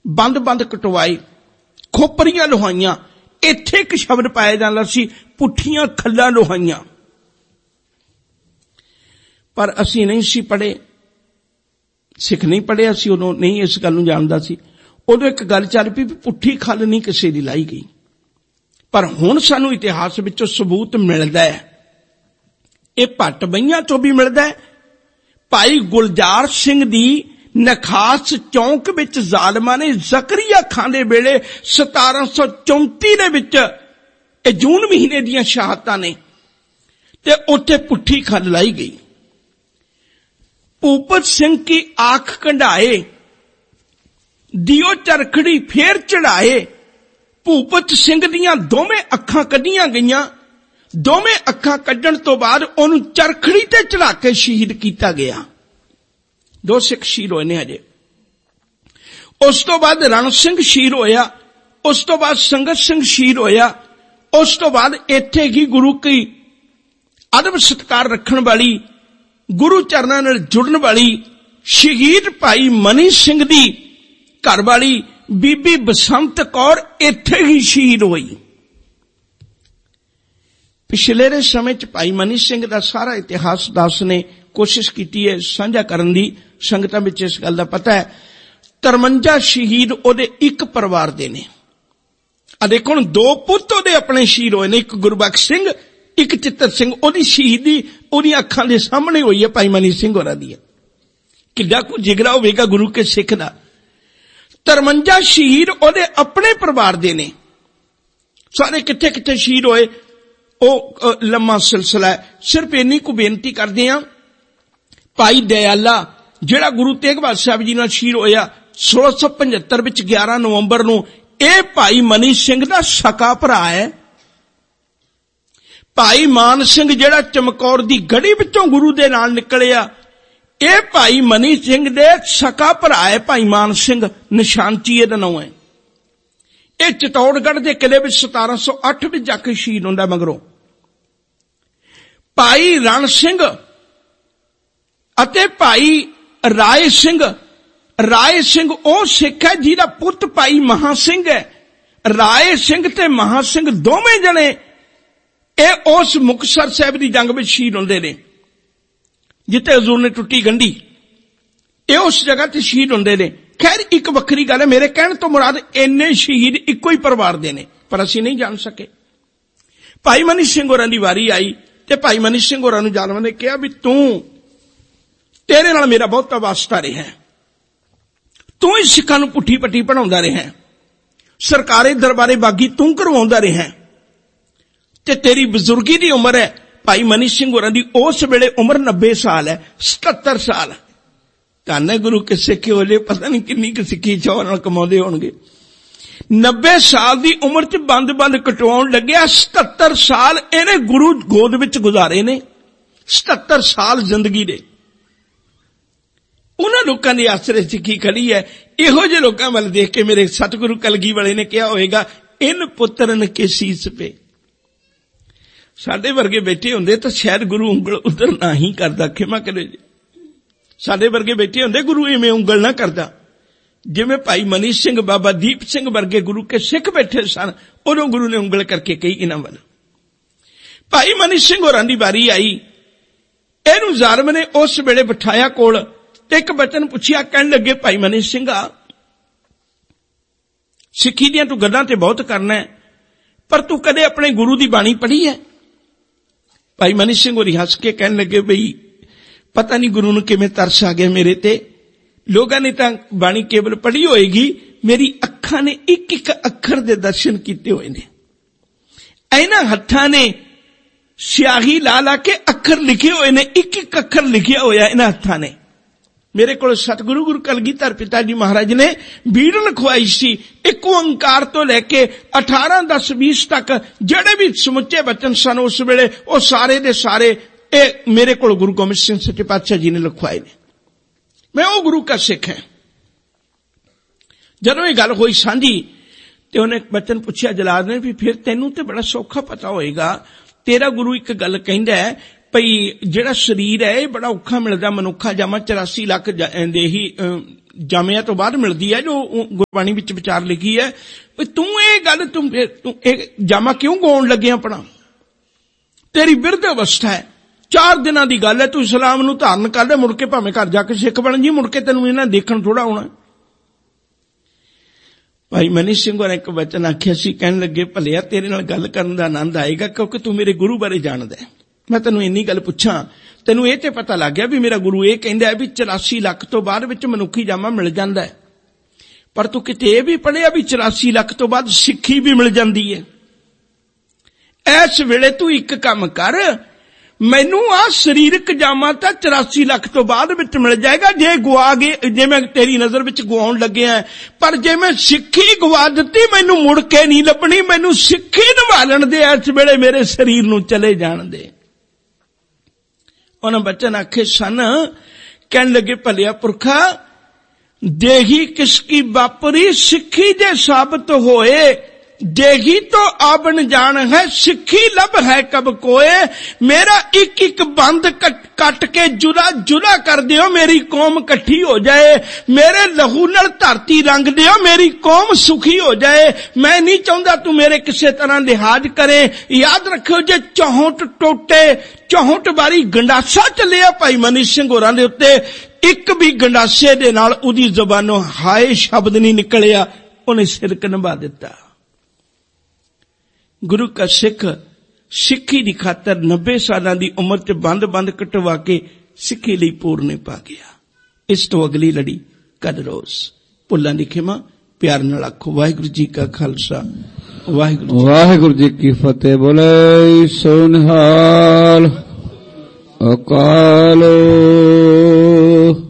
ਬੰਦ ਬੰਦ ਕਟਵਾਏ, ਖੋਪਰੀਆਂ ਲੋਹਾਈਆਂ। ਇੱਥੇ ਇੱਕ ਸ਼ਬਦ ਪਾਇਆ ਜਾਂਦਾ ਸੀ, ਪੁੱਠੀਆਂ ਖੱਲਾਂ ਲੋਹਾਈਆਂ। ਪਰ ਅਸੀਂ ਨਹੀਂ ਸੀ ਪੜ੍ਹੇ, ਸਿੱਖ ਨਹੀਂ ਪੜ੍ਹਿਆ ਸੀ ਉਦੋਂ, ਨਹੀਂ ਇਸ ਗੱਲ ਨੂੰ ਜਾਣਦਾ ਸੀ। ਉਦੋਂ ਇੱਕ ਗੱਲ ਚੱਲ ਪਈ ਵੀ ਪੁੱਠੀ ਖੱਲ ਨਹੀਂ ਕਿਸੇ ਦੀ ਲਾਈ ਗਈ। ਪਰ ਹੁਣ ਸਾਨੂੰ ਇਤਿਹਾਸ ਵਿੱਚੋਂ ਸਬੂਤ ਮਿਲਦਾ ਹੈ, ਇਹ ਭੱਟ ਬਈਆਂ ਤੋਂ ਵੀ ਮਿਲਦਾ ਹੈ। ਭਾਈ ਗੁਲਜ਼ਾਰ ਸਿੰਘ ਦੀ ਨਖਾਸ ਚੌਂਕ ਵਿੱਚ ਜ਼ਾਲਮਾਂ ਨੇ ਜ਼ਕਰੀਆ ਖਾਂ ਦੇ ਵੇਲੇ 1734 ਦੇ ਵਿੱਚ, ਇਹ ਜੂਨ ਮਹੀਨੇ ਦੀਆਂ ਸ਼ਹਾਦਤਾਂ ਨੇ, ਤੇ ਉੱਥੇ ਪੁੱਠੀ ਖੱਲ ਲਾਈ ਗਈ। ਭੂਪਤ ਸਿੰਘ ਕੀ ਆਂਖ ਕੰਢਾਏ, ਦਿਓ ਚਰਖੜੀ ਫੇਰ ਚੜਾਏ। ਭੂਪਤ ਸਿੰਘ ਦੀਆਂ ਦੋਵੇਂ ਅੱਖਾਂ ਕੱਢੀਆਂ ਗਈਆਂ। ਦੋਵੇਂ ਅੱਖਾਂ ਕੱਢਣ ਤੋਂ ਬਾਅਦ ਉਹਨੂੰ ਚਰਖੜੀ ਤੇ ਚੜਾ ਕੇ ਸ਼ਹੀਦ ਕੀਤਾ ਗਿਆ। 2 ਸਿੱਖ ਸ਼ਹੀਦ ਹੋਏ ਨੇ ਹਜੇ। ਉਸ ਤੋਂ ਬਾਅਦ ਰਣ ਸਿੰਘ ਸ਼ਹੀਦ ਹੋਇਆ, ਉਸ ਤੋਂ ਬਾਅਦ ਸੰਗਤ ਸਿੰਘ ਸ਼ਹੀਦ ਹੋਇਆ। ਉਸ ਤੋਂ ਬਾਅਦ ਇੱਥੇ ਹੀ ਗੁਰੂ ਕੀ ਅਦਬ ਸਤਿਕਾਰ ਰੱਖਣ ਵਾਲੀ, ਗੁਰੂ ਚਰਨਾਂ ਨਾਲ ਜੁੜਨ ਵਾਲੀ ਸ਼ਹੀਦ ਭਾਈ ਮਨੀ ਸਿੰਘ ਦੀ ਘਰਵਾਲੀ ਬੀਬੀ ਬਸੰਤ ਕੌਰ ਇੱਥੇ ਹੀ ਸ਼ਹੀਦ ਹੋਈ। ਪਿਛਲੇ ਦੇ ਸਮੇਂ 'ਚ ਭਾਈ ਮਨੀ ਸਿੰਘ ਦਾ ਸਾਰਾ ਇਤਿਹਾਸ ਦਾਸ ਨੇ ਕੋਸ਼ਿਸ਼ ਕੀਤੀ ਹੈ ਸਾਂਝਾ ਕਰਨ ਦੀ। ਸੰਗਤਾਂ ਵਿੱਚ ਇਸ ਗੱਲ ਦਾ ਪਤਾ ਹੈ। 53 ਸ਼ਹੀਦ ਉਹਦੇ ਇੱਕ ਪਰਿਵਾਰ ਦੇ ਨੇ। ਆ ਦੇਖੋ ਹੁਣ 2 ਪੁੱਤ ਉਹਦੇ ਆਪਣੇ ਸ਼ਹੀਦ ਹੋਏ ਨੇ, ਇੱਕ ਗੁਰਬਖਸ਼ ਸਿੰਘ, ਇੱਕ ਚਿੱਤਰ ਸਿੰਘ। ਉਹਦੀ ਸ਼ਹੀਦੀ ਉਹਦੀਆਂ ਅੱਖਾਂ ਦੇ ਸਾਹਮਣੇ ਹੋਈ ਹੈ ਭਾਈ ਮਨੀ ਸਿੰਘ ਹੋਰਾਂ ਦੀ। ਕਿੱਡਾ ਕੁ ਜਿਗਰਾ ਹੋਵੇਗਾ ਗੁਰੂ ਕੇ ਸਿੱਖ ਦਾ। 53 ਸ਼ਹੀਦ ਉਹਦੇ ਆਪਣੇ ਪਰਿਵਾਰ ਦੇ ਨੇ। ਸਾਰੇ ਕਿੱਥੇ ਕਿੱਥੇ ਸ਼ਹੀਦ ਹੋਏ ਉਹ ਲੰਮਾ ਸਿਲਸਿਲਾ ਹੈ। ਸਿਰਫ ਇੰਨੀ ਕੁ ਬੇਨਤੀ ਕਰਦੇ ਹਾਂ, ਭਾਈ ਦਇਆਲਾ ਜਿਹੜਾ ਗੁਰੂ ਤੇਗ ਬਹਾਦਰ ਸਾਹਿਬ ਜੀ ਨਾਲ ਸ਼ਹੀਦ ਹੋਇਆ 1675 ਵਿੱਚ 11 ਨਵੰਬਰ ਨੂੰ, ਇਹ ਭਾਈ ਮਨੀ ਸਿੰਘ ਦਾ ਸਕਾ ਭਰਾ ਹੈ। ਭਾਈ ਮਾਨ ਸਿੰਘ ਜਿਹੜਾ ਚਮਕੌਰ ਦੀ ਗੜੀ ਵਿੱਚੋਂ ਗੁਰੂ ਦੇ ਨਾਲ ਨਿਕਲਿਆ, ਇਹ ਭਾਈ ਮਨੀ ਸਿੰਘ ਦੇ ਸਕਾ ਭਰਾ ਹੈ। ਭਾਈ ਮਾਨ ਸਿੰਘ ਨਿਸ਼ਾਨਚੀ ਇਹਦਾ ਨਾਮ ਹੈ। ਇਹ ਚਿਤੌੜਗੜ੍ਹ ਦੇ ਕਿਲੇ ਵਿੱਚ 1708 ਵਿੱਚ ਜਾ ਕੇ ਸ਼ਹੀਦ ਹੁੰਦਾ। ਮਗਰੋਂ ਭਾਈ ਰਣ ਸਿੰਘ ਅਤੇ ਭਾਈ ਰਾਏ ਸਿੰਘ। ਰਾਏ ਸਿੰਘ ਉਹ ਸਿੱਖ ਹੈ ਜਿਹਦਾ ਪੁੱਤ ਭਾਈ ਮਹਾ ਸਿੰਘ ਹੈ। ਰਾਏ ਸਿੰਘ ਤੇ ਮਹਾ ਸਿੰਘ ਦੋਵੇਂ ਜਣੇ ਇਹ ਉਸ ਮੁਕਤਸਰ ਸਾਹਿਬ ਦੀ ਜੰਗ ਵਿੱਚ ਸ਼ਹੀਦ ਹੁੰਦੇ ਨੇ ਜਿੱਥੇ ਹਜ਼ੂਰ ਨੇ ਟੁੱਟੀ ਗੰਢੀ। ਇਹ ਉਸ ਜਗ੍ਹਾ ਤੇ ਸ਼ਹੀਦ ਹੁੰਦੇ ਨੇ। ਖੈਰ ਇੱਕ ਵੱਖਰੀ ਗੱਲ ਹੈ, ਮੇਰੇ ਕਹਿਣ ਤੋਂ ਮੁਰਾਦ ਇੰਨੇ ਸ਼ਹੀਦ ਇੱਕੋ ਹੀ ਪਰਿਵਾਰ ਦੇ ਨੇ, ਪਰ ਅਸੀਂ ਨਹੀਂ ਜਾਣ ਸਕੇ। ਭਾਈ ਮਨੀ ਸਿੰਘ ਹੋਰਾਂ ਦੀ ਵਾਰੀ ਆਈ ਤੇ ਭਾਈ ਮਨੀ ਸਿੰਘ ਹੋਰਾਂ ਨੂੰ ਜ਼ਾਲਮਾਂ ਨੇ ਕਿਹਾ ਵੀ ਤੇਰੇ ਨਾਲ ਮੇਰਾ ਬਹੁਤਾ ਵਾਸਤਾ ਰਿਹਾ, ਤੂੰ ਹੀ ਸਿੱਖਾਂ ਨੂੰ ਪੁੱਠੀ ਪੱਟੀ ਪੜਾਉਂਦਾ ਰਿਹਾ, ਸਰਕਾਰੀ ਦਰਬਾਰੇ ਬਾਗੀ ਤੂੰ ਕਰਵਾਉਂਦਾ ਰਿਹਾ, ਤੇ ਤੇਰੀ ਬਜ਼ੁਰਗੀ ਦੀ ਉਮਰ ਹੈ। ਭਾਈ ਮਨੀ ਸਿੰਘ ਹੋਰਾਂ ਦੀ ਉਸ ਵੇਲੇ ਉਮਰ 90 ਸਾਲ ਹੈ, 77 ਸਾਲ। ਧੰਨ ਹੈ ਗੁਰੂ ਕੇ ਸਿੱਖੇ ਹੋਲੇ, ਪਤਾ ਨਹੀਂ ਕਿੰਨੀ ਕੁ ਸਿੱਖੀ ਚਾਹ ਨਾਲ ਕਮਾਉਂਦੇ ਹੋਣਗੇ। 90 ਸਾਲ ਦੀ ਉਮਰ 'ਚ ਬੰਦ ਕਟਵਾਉਣ ਲੱਗਿਆ। 77 ਸਾਲ ਇਹਨੇ ਗੁਰੂ ਗੋਦ ਵਿੱਚ ਗੁਜ਼ਾਰੇ ਨੇ। 77 ਸਾਲ ਜ਼ਿੰਦਗੀ ਦੇ ਉਹਨਾਂ ਲੋਕਾਂ ਦੇ ਆਸਰੇ ਸਿੱਖੀ ਖੜੀ ਹੈ। ਇਹੋ ਜਿਹੇ ਲੋਕਾਂ ਵੱਲ ਦੇਖ ਕੇ ਮੇਰੇ ਸਤਿਗੁਰੂ ਕਲਗੀ ਵਾਲੇ ਨੇ ਕਿਹਾ ਹੋਵੇਗਾ, ਇਨ ਪੁੱਤਰਨ ਕੇ ਸੀਸ ਪੇ। ਸਾਡੇ ਵਰਗੇ ਬੈਠੇ ਹੁੰਦੇ ਤਾਂ ਸ਼ਾਇਦ ਗੁਰੂ ਉਂਗਲ ਉਧਰ ਨਾ ਹੀ ਕਰਦਾ। ਖਿਮਾ ਕਰੇ ਜੀ, ਸਾਡੇ ਵਰਗੇ ਬੈਠੇ ਹੁੰਦੇ ਗੁਰੂ ਇਵੇਂ ਉਂਗਲ ਨਾ ਕਰਦਾ। ਜਿਵੇਂ ਭਾਈ ਮਨੀ ਸਿੰਘ, ਬਾਬਾ ਦੀਪ ਸਿੰਘ ਵਰਗੇ ਗੁਰੂ ਕੇ ਸਿੱਖ ਬੈਠੇ ਸਨ, ਉਦੋਂ ਗੁਰੂ ਨੇ ਉਂਗਲ ਕਰਕੇ ਕਹੀ ਇਹਨਾਂ ਵੱਲ। ਭਾਈ ਮਨੀ ਸਿੰਘ ਹੋਰਾਂ ਦੀ ਵਾਰੀ ਆਈ। ਇਹਨੂੰ ਜ਼ਾਲਮ ਨੇ ਉਸ ਵੇਲੇ ਬਿਠਾਇਆ ਕੋਲ ਤੇ ਇੱਕ ਬਚਨ ਪੁੱਛਿਆ। ਕਹਿਣ ਲੱਗੇ, ਭਾਈ ਮਨੀ ਸਿੰਘਾ, ਸਿੱਖੀ ਦੀਆਂ ਤੂੰ ਗੱਲਾਂ ਤੇ ਬਹੁਤ ਕਰਨਾ ਹੈ, ਪਰ ਤੂੰ ਕਦੇ ਆਪਣੇ ਗੁਰੂ ਦੀ ਬਾਣੀ ਪੜ੍ਹੀ ਹੈ? ਭਾਈ ਮਨੀ ਸਿੰਘ ਹੋਰੀ ਹੱਸ ਕੇ ਕਹਿਣ ਲੱਗੇ, ਬਈ ਪਤਾ ਨਹੀਂ ਗੁਰੂ ਨੂੰ ਕਿਵੇਂ ਤਰਸ ਆ ਗਿਆ ਮੇਰੇ ਤੇ। ਲੋਕਾਂ ਨੇ ਤਾਂ ਬਾਣੀ ਕੇਵਲ ਪੜ੍ਹੀ ਹੋਏਗੀ, ਮੇਰੀ ਅੱਖਾਂ ਨੇ ਇੱਕ ਇੱਕ ਅੱਖਰ ਦੇ ਦਰਸ਼ਨ ਕੀਤੇ ਹੋਏ ਨੇ। ਇਹਨਾਂ ਹੱਥਾਂ ਨੇ ਸਿਆਹੀ ਲਾ ਲਾ ਕੇ ਅੱਖਰ ਲਿਖੇ ਹੋਏ ਨੇ, ਇੱਕ ਇੱਕ ਅੱਖਰ ਲਿਖਿਆ ਹੋਇਆ ਇਹਨਾਂ ਹੱਥਾਂ ਨੇ। ਮੇਰੇ ਕੋਲ ਸਤਿਗੁਰੂ ਗੁਰੂ ਕਲਗੀਧਰ ਪਿਤਾ ਜੀ ਮਹਾਰਾਜ ਨੇ ਬੀੜ ਲਿਖਵਾਈ ਸੀ। ਇੱਕ ਓੰਕਾਰ ਤੋਂ ਲੈ ਕੇ 18, 10, 20 ਤੱਕ ਜਿਹੜੇ ਵੀ ਸਮੁੱਚੇ ਬਚਨ ਸਨ ਉਸ ਵੇਲੇ, ਉਹ ਸਾਰੇ ਦੇ ਸਾਰੇ ਇਹ ਮੇਰੇ ਕੋਲ ਗੁਰੂ ਗੋਬਿੰਦ ਸਿੰਘ ਸੱਚੇ ਪਾਤਸ਼ਾਹ ਜੀ ਨੇ ਲਿਖਵਾਏ ਨੇ। ਮੈਂ ਉਹ ਗੁਰੂ ਕਾ ਸਿੱਖ ਹੈ। ਜਦੋਂ ਇਹ ਗੱਲ ਹੋਈ ਸਾਂਝੀ ਤੇ ਉਹਨੇ ਬਚਨ ਪੁੱਛਿਆ ਜਲਾਦ ਨੇ, ਵੀ ਫਿਰ ਤੈਨੂੰ ਤੇ ਬੜਾ ਸੌਖਾ ਪਤਾ ਹੋਏਗਾ, ਤੇਰਾ ਗੁਰੂ ਇੱਕ ਗੱਲ ਕਹਿੰਦਾ ਹੈ, ਭਈ ਜਿਹੜਾ ਸਰੀਰ ਹੈ ਇਹ ਬੜਾ ਔਖਾ ਮਿਲਦਾ ਮਨੁੱਖਾ ਜਾਮਾ 84 ਲੱਖ ਦੇ ਹੀ ਜਾਮਿਆਂ ਤੋਂ ਬਾਅਦ ਮਿਲਦੀ ਹੈ, ਜੋ ਗੁਰਬਾਣੀ ਵਿੱਚ ਵਿਚਾਰ ਲਿਖੀ ਹੈ। ਤੂੰ ਇਹ ਗੱਲ ਤੂੰ ਇਹ ਜਾਮਾ ਕਿਉਂ ਗਾਉਣ ਲੱਗੇ ਆਪਣਾ? ਤੇਰੀ ਬਿਰਧ ਅਵਸਥਾ ਹੈ, 4 ਦਿਨਾਂ ਦੀ ਗੱਲ ਹੈ, ਤੂੰ ਇਸਲਾਮ ਨੂੰ ਧਾਰਨ ਕਰ ਲੈ, ਮੁੜ ਕੇ ਭਾਵੇਂ ਘਰ ਜਾ ਕੇ ਸਿੱਖ ਬਣ ਜੀ, ਮੁੜ ਕੇ ਤੈਨੂੰ ਇਹਨਾਂ ਦੇਖਣ ਥੋੜਾ ਆਉਣਾ। ਭਾਈ ਮਨੀ ਸਿੰਘ ਹੋਰਾਂ ਇੱਕ ਵਚਨ ਆਖਿਆ ਸੀ, ਕਹਿਣ ਲੱਗੇ ਭਲਿਆ ਤੇਰੇ ਨਾਲ ਗੱਲ ਕਰਨ ਦਾ ਆਨੰਦ ਆਏਗਾ ਕਿਉਂਕਿ ਤੂੰ ਮੇਰੇ ਗੁਰੂ ਬਾਰੇ ਜਾਣਦਾ ਹੈ। ਮੈਂ ਤੈਨੂੰ ਇੰਨੀ ਗੱਲ ਪੁੱਛਾਂ, ਤੈਨੂੰ ਇਹ ਤੇ ਪਤਾ ਲੱਗ ਗਿਆ ਵੀ ਮੇਰਾ ਗੁਰੂ ਇਹ ਕਹਿੰਦਾ ਹੈ ਵੀ 84 ਲੱਖ ਤੋਂ ਬਾਅਦ ਵਿੱਚ ਮਨੁੱਖੀ ਜਾਮਾ ਮਿਲ ਜਾਂਦਾ ਹੈ, ਪਰ ਤੂੰ ਕਿਤੇ ਇਹ ਵੀ ਪੜ੍ਹਿਆ ਵੀ 84 ਲੱਖ ਤੋਂ ਬਾਅਦ ਸਿੱਖੀ ਵੀ ਮਿਲ ਜਾਂਦੀ ਹੈ? ਇਸ ਵੇਲੇ ਤੂੰ ਇੱਕ ਕੰਮ ਕਰ, ਮੈਨੂੰ ਆ ਸਰੀਰਕ ਜਾਮਾ ਤਾਂ 84 ਲੱਖ ਤੋਂ ਬਾਅਦ ਵਿੱਚ ਮਿਲ ਜਾਏਗਾ ਜੇ ਗਵਾ ਗਏ, ਜੇ ਮੈਂ ਤੇਰੀ ਨਜ਼ਰ ਵਿੱਚ ਗਵਾਉਣ ਲੱਗਿਆ, ਪਰ ਜੇ ਮੈਂ ਸਿੱਖੀ ਗਵਾ ਦਿੱਤੀ ਮੈਨੂੰ ਮੁੜ ਕੇ ਨਹੀਂ ਲੱਭਣੀ, ਮੈਨੂੰ ਸਿੱਖੀ ਨਿਭਾਲਣ ਦੇ ਇਸ ਵੇਲੇ ਮੇਰੇ ਸਰੀਰ ਨੂੰ ਚਲੇ ਜਾਣ ਦੇ। ਉਹਨਾਂ ਬਚਨ ਆਖੇ ਸਨ, ਕਹਿਣ ਲੱਗੇ ਭਲਿਆ ਪੁਰਖਾ ਦੇਹੀ ਕਿਸਕੀ ਵਾਪਰੀ, ਸਿੱਖੀ ਜੇ ਸਾਬਤ ਹੋਏ, ਦੇਗੀ ਤੋਂ ਆਬਨ ਜਾਣ ਹੈ, ਸਿੱਖੀ ਲੱਭ ਹੈ ਕਬ ਕੋਏ। ਮੇਰਾ ਇੱਕ ਇੱਕ ਬੰਦ ਕੱਟ ਕੇ ਜੁਦਾ ਜੁਦਾ ਕਰ ਦਿਓ, ਮੇਰੀ ਕੌਮ ਇਕੱਠੀ ਹੋ ਜਾਏ, ਮੇਰੇ ਲਹੂ ਨਾਲ ਧਰਤੀ ਰੰਗ ਦਿਓ, ਮੇਰੀ ਕੌਮ ਸੁਖੀ ਹੋ ਜਾਏ। ਮੈਂ ਨਹੀਂ ਚਾਹੁੰਦਾ ਤੂੰ ਮੇਰੇ ਕਿਸੇ ਤਰ੍ਹਾਂ ਲਿਹਾਜ਼ ਕਰੇ। ਯਾਦ ਰੱਖਿਓ ਜੇ 64 ਟੋਟੇ 64 ਵਾਰੀ ਗੰਡਾਸਾ ਚੱਲਿਆ ਭਾਈ ਮਨੀ ਸਿੰਘ ਹੋਰਾਂ ਦੇ ਉੱਤੇ, ਇੱਕ ਵੀ ਗੰਡਾਸੇ ਦੇ ਨਾਲ ਉਹਦੀ ਜ਼ੁਬਾਨੋਂ ਹਾਏ ਸ਼ਬਦ ਨਹੀਂ ਨਿਕਲਿਆ, ਉਹਨੇ ਸਿਰਕ ਨਿਭਾ ਦਿੱਤਾ। ਗੁਰੂ ਕਾ ਸਿੱਖ ਸਿੱਖੀ ਦੀ ਖਾਤਰ 90 ਸਾਲਾਂ ਦੀ ਉਮਰ 'ਚ ਬੰਦ ਕਟਵਾ ਕੇ ਸਿੱਖੀ ਲਈ ਪੂਰਨੇ ਪਾ ਗਿਆ। ਇਸ ਤੋਂ ਅਗਲੀ ਲੜੀ ਕਦ ਰੋਜ਼। ਭੁੱਲਾਂ ਦੀ ਖਿਮਾ, ਪਿਆਰ ਨਾਲ ਆਖੋ ਵਾਹਿਗੁਰੂ ਜੀ ਕਾ ਖਾਲਸਾ, ਵਾਹਿਗੁਰੂ ਜੀ ਕੀ ਫਤਿਹ। ਬੋਲੇ ਸੋ ਨਿਹਾਲ। ਅਕਾਲ